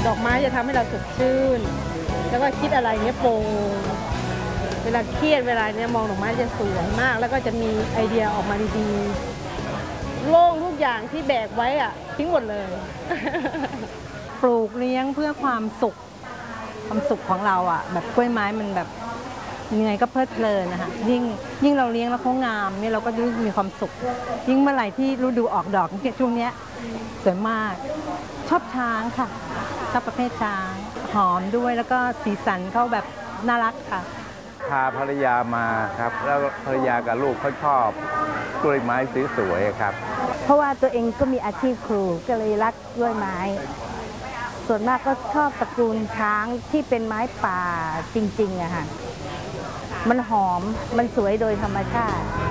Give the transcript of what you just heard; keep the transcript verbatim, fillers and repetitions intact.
อกไม้จะทำให้เราสดชื่นแล้วก็คิดอะไรเงี้ยโปร่งเวลาเครียดเวลาเนี้ยมองดอกไม้จะสวยมากแล้วก็จะมีไอเดียออกมาดีๆโล่งทุกอย่างที่แบกไว้อะทิ้งหมดเลยปลูกเลี้ยงเพื่อความสุขความสุขของเราอ่ะแบบกล้วยไม้มันแบบยังไงก็เพลิดเพลินนะคะยิ่งยิ่งเราเลี้ยงแล้วเขางามเนี่ยเราก็ยิ่งมีความสุขยิ่งเมื่อไหร่ที่ฤดูออกดอกเนี่ยช่วงเนี้ยสวยมากชอบช้างค่ะชอบประเภทช้างหอมด้วยแล้วก็สีสันเขาแบบน่ารักค่ะพาภรรยามาครับแล้วภรรยากับลูกเขาชอบกล้วยไม้สวยๆครับเพราะว่าตัวเองก็มีอาชีพครูก็เลยรักกล้วยไม้ส่วนมากก็ชอบตระกูลช้างที่เป็นไม้ป่าจริงๆอะค่ะมันหอมมันสวยโดยธรรมชาติ